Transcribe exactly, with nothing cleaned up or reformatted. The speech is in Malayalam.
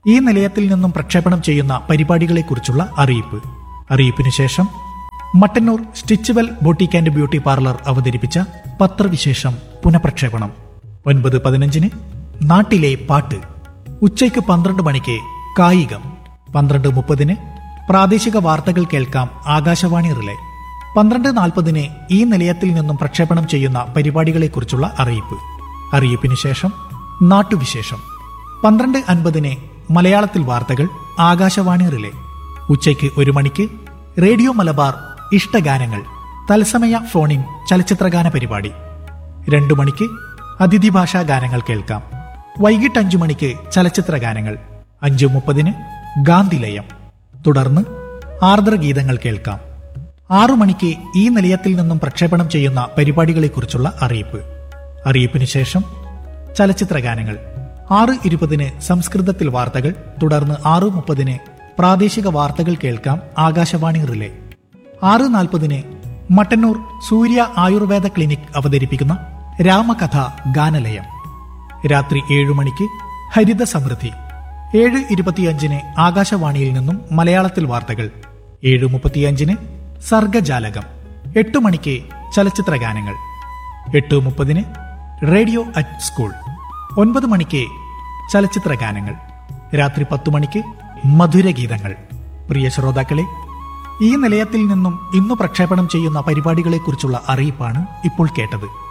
ഈ നിലയത്തിൽ നിന്നും പ്രക്ഷേപണം ചെയ്യുന്ന പരിപാടികളെക്കുറിച്ചുള്ള അറിയിപ്പ്. അറിയിപ്പിനു ശേഷം Mattannur Stitchwell boutique and beauty parlour അവതരിപ്പിച്ച പത്രവിശേഷം പുനഃപ്രക്ഷേപണം. ഒൻപത് പതിനഞ്ചിന് നാട്ടിലെ പാട്ട്. ഉച്ചയ്ക്ക് പന്ത്രണ്ട് മണിക്ക് കായികം. പന്ത്രണ്ട് മുപ്പതിന് പ്രാദേശിക വാർത്തകൾ കേൾക്കാം ആകാശവാണി റിലേ. പന്ത്രണ്ട് നാൽപ്പതിന് ഈ നിലയത്തിൽ നിന്നും പ്രക്ഷേപണം ചെയ്യുന്ന പരിപാടികളെക്കുറിച്ചുള്ള അറിയിപ്പ്. അറിയിപ്പിനു ശേഷം നാട്ടുവിശേഷം. പന്ത്രണ്ട് അൻപതിന് മലയാളത്തിൽ വാർത്തകൾ ആകാശവാണി റിലേ. ഉച്ചയ്ക്ക് ഒരു മണിക്ക് റേഡിയോ മലബാർ ഇഷ്ടഗാനങ്ങൾ തത്സമയ ഫോണിൻ ചലച്ചിത്രഗാന പരിപാടി. രണ്ടു മണിക്ക് അതിഥി ഭാഷാ ഗാനങ്ങൾ കേൾക്കാം. വൈകിട്ട് അഞ്ചു മണിക്ക് ചലച്ചിത്രഗാനങ്ങൾ. അഞ്ചു മുപ്പതിന് ഗാന്ധിലയം. തുടർന്ന് ആർദ്രഗീതങ്ങൾ കേൾക്കാം. ആറു മണിക്ക് ഈ നിലയത്തിൽ നിന്നും പ്രക്ഷേപണം ചെയ്യുന്ന പരിപാടികളെക്കുറിച്ചുള്ള അറിയിപ്പ്. അറിയിപ്പിനു ശേഷം ചലച്ചിത്രഗാനങ്ങൾ. ആറ് ഇരുപതിന് സംസ്കൃതത്തിൽ വാർത്തകൾ. തുടർന്ന് ആറു മുപ്പതിന് പ്രാദേശിക വാർത്തകൾ കേൾക്കാം ആകാശവാണി റിലേ. ആറ് നാൽപ്പതിന് മട്ടന്നൂർ സൂര്യ ആയുർവേദ ക്ലിനിക് അവതരിപ്പിക്കുന്ന രാമകഥ ഗാനലയം. രാത്രി ഏഴു മണിക്ക് ഹരിത സമൃദ്ധി. ഏഴ് ഇരുപത്തിയഞ്ചിന് ആകാശവാണിയിൽ നിന്നും മലയാളത്തിൽ വാർത്തകൾ. ഏഴ് മുപ്പത്തിയഞ്ചിന് സർഗജാലകം. എട്ടു മണിക്ക് ചലച്ചിത്രഗാനങ്ങൾ. എട്ട് മുപ്പതിന് റേഡിയോ അറ്റ് സ്കൂൾ. ഒൻപത് മണിക്ക് ചലച്ചിത്രഗാനങ്ങൾ. രാത്രി പത്തു മണിക്ക് മധുരഗീതങ്ങൾ. പ്രിയ ശ്രോതാക്കളെ, ഈ നിലയത്തിൽ നിന്നും ഇന്നു പ്രക്ഷേപണം ചെയ്യുന്ന പരിപാടികളെക്കുറിച്ചുള്ള അറിയിപ്പാണ് ഇപ്പോൾ കേട്ടത്.